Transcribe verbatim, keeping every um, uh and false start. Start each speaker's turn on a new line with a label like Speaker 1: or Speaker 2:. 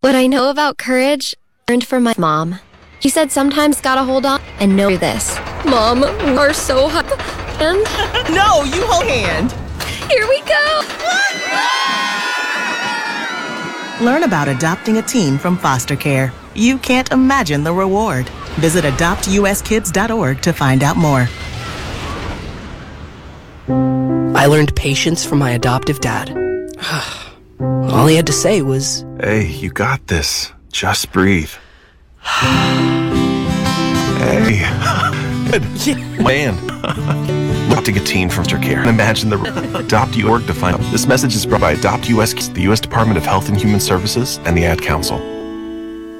Speaker 1: What I know about courage, I learned from my mom. She said sometimes gotta hold on and know this. Mom, we are so hot. And
Speaker 2: No, you hold hand.
Speaker 1: here we go.
Speaker 2: Learn about adopting a teen from foster care. You can't imagine the reward. Visit adopt u s kids dot org to find out more.
Speaker 3: I learned patience from my adoptive dad. All he had to say was,
Speaker 4: Hey, you got this. Just breathe. Hey. Good. Man. Adopting a teen from foster care. Imagine the Adopt U org to find out. This message is brought by Adopt U S, the U S Department of Health and Human Services, and the Ad Council.